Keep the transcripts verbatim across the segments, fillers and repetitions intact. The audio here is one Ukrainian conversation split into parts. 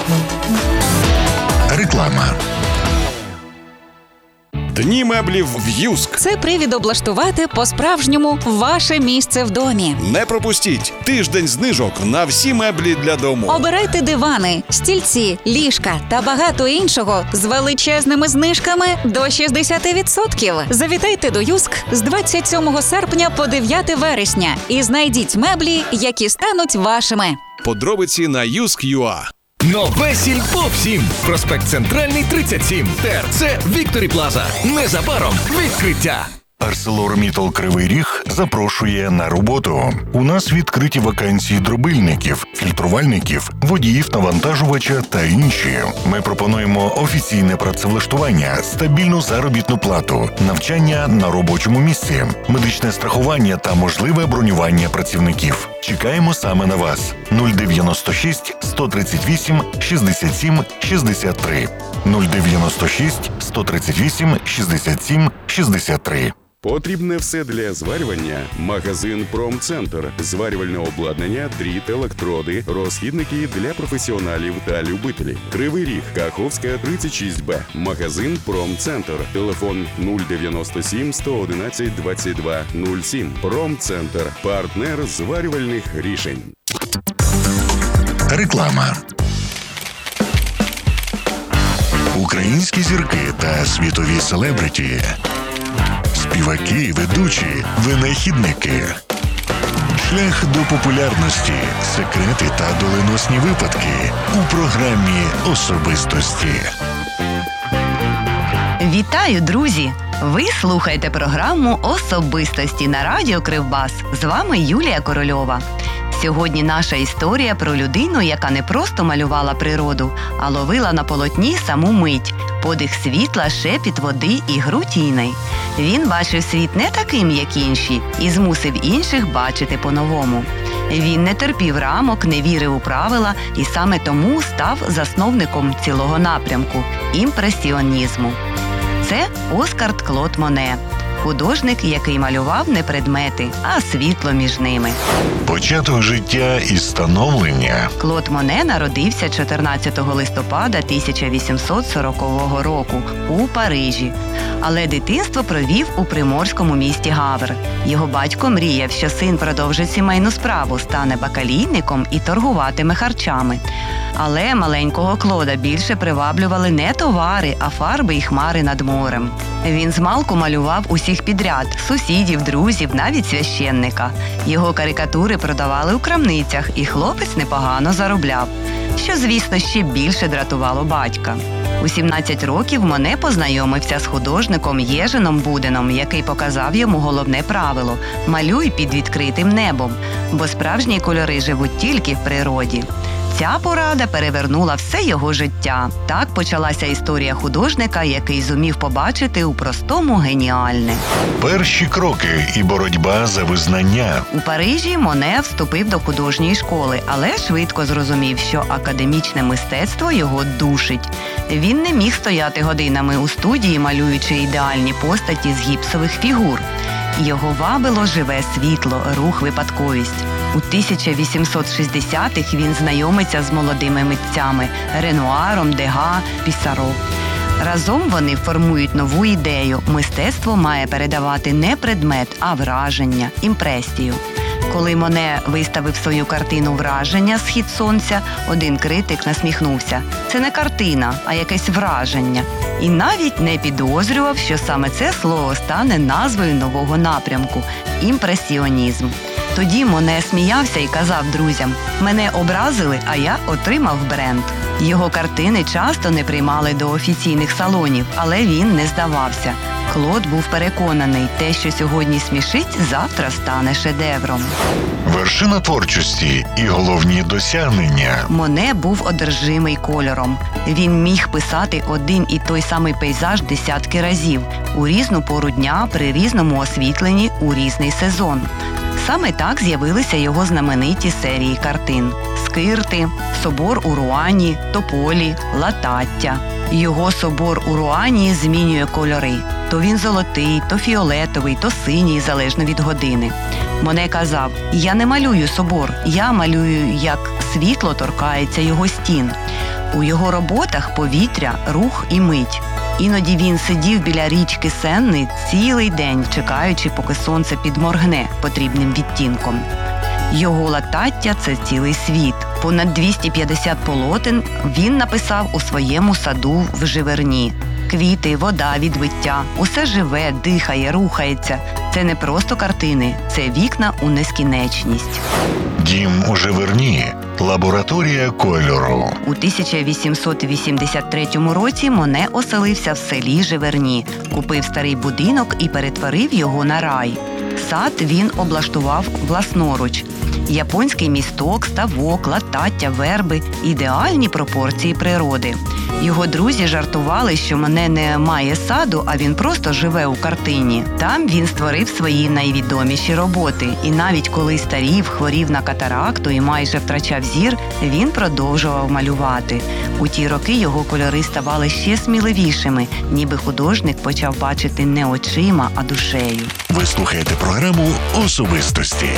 Реклама. Дні меблів в Юск. Це привід облаштувати по-справжньому ваше місце в домі. Не пропустіть тиждень знижок на всі меблі для дому. Обирайте дивани, стільці, ліжка та багато іншого з величезними знижками до шістдесят відсотків. Завітайте до Юск з двадцять сьомого серпня по дев'яте вересня і знайдіть меблі, які стануть вашими. Подробиці на юск точка ю а. Нове Сільпо всім. Проспект Центральний, тридцять сім. ТРЦ Вікторі Плаза. Незабаром відкриття. ArcelorMittal Кривий Ріг запрошує на роботу. У нас відкриті вакансії дробильників, фільтрувальників, водіїв навантажувача та інші. Ми пропонуємо офіційне працевлаштування, стабільну заробітну плату, навчання на робочому місці, медичне страхування та можливе бронювання працівників. Чекаємо саме на вас. нуль дев'яносто шість сто тридцять вісім шістдесят сім шістдесят три. нуль дев'яносто шість сто тридцять вісім шістдесят сім шістдесят три. Потрібне все для зварювання. Магазин «Промцентр». Зварювальне обладнання, дріт, електроди, розхідники для професіоналів та любителів. Кривий Ріг, Каховська, тридцять шість Б. Магазин «Промцентр». Телефон нуль дев'яносто сім сто одинадцять двадцять два нуль сім. «Промцентр». Партнер зварювальних рішень. Реклама. Українські зірки та світові селебриті. Співаки, ведучі, винахідники. Шлях до популярності, секрети та доленосні випадки у програмі «Особистості». Вітаю, друзі! Ви слухаєте програму «Особистості» на радіо Кривбас. З вами Юлія Корольова. Сьогодні наша історія про людину, яка не просто малювала природу, а ловила на полотні саму мить, подих світла, шепіт води і гру тіней. Він бачив світ не таким, як інші, і змусив інших бачити по-новому. Він не терпів рамок, не вірив у правила і саме тому став засновником цілого напрямку – імпресіонізму. Це Оскар Клод Моне. Художник, який малював не предмети, а світло між ними. Початок життя і становлення. Клод Моне народився чотирнадцятого листопада тисяча вісімсот сорокового року у Парижі. Але дитинство провів у приморському місті Гавр. Його батько мріяв, що син продовжить сімейну справу, стане бакалійником і торгуватиме харчами. Але маленького Клода більше приваблювали не товари, а фарби і хмари над морем. Він змалку малював усіх підряд – сусідів, друзів, навіть священника. Його карикатури продавали у крамницях, і хлопець непогано заробляв. Що, звісно, ще більше дратувало батька. У сімнадцять років Моне познайомився з художником Єженом Буденом, який показав йому головне правило – малюй під відкритим небом, бо справжні кольори живуть тільки в природі. Ця порада перевернула все його життя. Так почалася історія художника, який зумів побачити у простому геніальне. Перші кроки і боротьба за визнання. У Парижі Моне вступив до художньої школи, але швидко зрозумів, що академічне мистецтво його душить. Він не міг стояти годинами у студії, малюючи ідеальні постаті з гіпсових фігур. Його вабило живе світло, рух, випадковість. У тисяча вісімсот шістдесятих він знайомиться з молодими митцями – Ренуаром, Дега, Пісаро. Разом вони формують нову ідею – мистецтво має передавати не предмет, а враження, імпресію. Коли Моне виставив свою картину «Враження. Схід сонця», один критик насміхнувся. Це не картина, а якесь враження. І навіть не підозрював, що саме це слово стане назвою нового напрямку – імпресіонізм. Тоді Моне сміявся і казав друзям: «Мене образили, а я отримав бренд». Його картини часто не приймали до офіційних салонів, але він не здавався. Клод був переконаний, те, що сьогодні смішить, завтра стане шедевром. Вершина творчості і головні досягнення. Моне був одержимий кольором. Він міг писати один і той самий пейзаж десятки разів, у різну пору дня, при різному освітленні, у різний сезон. Саме так з'явилися його знамениті серії картин – «Скирти», «Собор у Руані», «Тополі», «Латаття». Його «Собор у Руані» змінює кольори. То він золотий, то фіолетовий, то синій, залежно від години. Моне казав: «Я не малюю собор, я малюю, як світло торкається його стін». У його роботах повітря, рух і мить. Іноді він сидів біля річки Сенни цілий день, чекаючи, поки сонце підморгне потрібним відтінком. Його латаття – це цілий світ. Понад двісті п'ятдесят полотен він написав у своєму саду в Живерні. Квіти, вода, відвиття – усе живе, дихає, рухається. Це не просто картини, це вікна у нескінченність. Дім у Живерні – лабораторія кольору. У тисяча вісімсот вісімдесят третьому році Моне оселився в селі Живерні, купив старий будинок і перетворив його на рай. Сад він облаштував власноруч. Японський місток, ставок, латаття, верби – ідеальні пропорції природи. Його друзі жартували, що Моне не має саду, а він просто живе у картині. Там він створив свої найвідоміші роботи. І навіть коли старів, хворів на катаракту і майже втрачав зір, він продовжував малювати. У ті роки його кольори ставали ще сміливішими, ніби художник почав бачити не очима, а душею. Ви слухаєте програму «Особистості».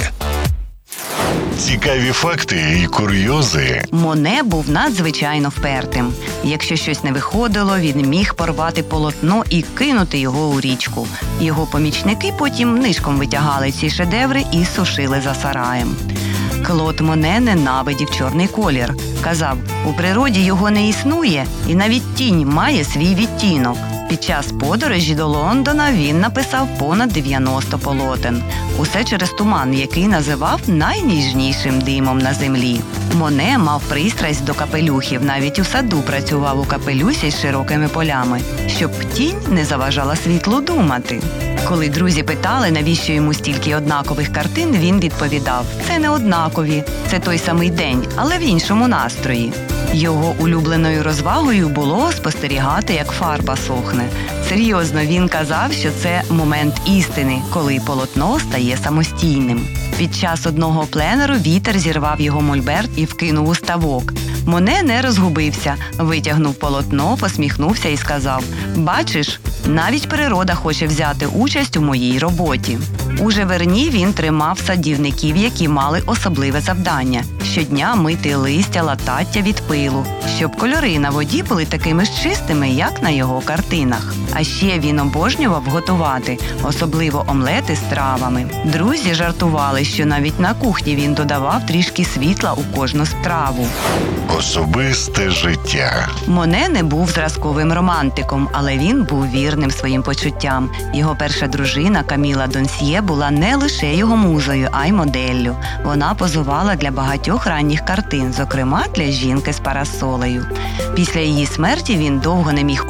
Цікаві факти і курйози. Моне був надзвичайно впертим. Якщо щось не виходило, він міг порвати полотно і кинути його у річку. Його помічники потім нишком витягали ці шедеври і сушили за сараєм. Клод Моне ненавидів чорний колір. Казав, у природі його не існує, і навіть тінь має свій відтінок. Під час подорожі до Лондона він написав понад дев'яносто полотен. Усе через туман, який називав найніжнішим димом на землі. Моне мав пристрасть до капелюхів, навіть у саду працював у капелюсі з широкими полями, щоб тінь не заважала світлу думати. Коли друзі питали, навіщо йому стільки однакових картин, він відповідав: «Це не однакові, це той самий день, але в іншому настрої». Його улюбленою розвагою було спостерігати, як фарба сохне. Серйозно, він казав, що це момент істини, коли полотно стає самостійним. Під час одного пленеру вітер зірвав його мольберт і вкинув у ставок. Моне не розгубився, витягнув полотно, посміхнувся і сказав: «Бачиш, навіть природа хоче взяти участь у моїй роботі». У Живерні він тримав садівників, які мали особливе завдання – щодня мити листя, латаття від пилу, щоб кольори на воді були такими ж чистими, як на його картинах. А ще він обожнював готувати, особливо омлети з травами. Друзі жартували, що навіть на кухні він додавав трішки світла у кожну страву. Особисте життя. Моне не був зразковим романтиком, але він був вірним своїм почуттям. Його перша дружина Каміла Донсьє була не лише його музою, а й моделлю. Вона позувала для багатьох ранніх картин, зокрема для жінки з парасолею. Після її смерті він довго не міг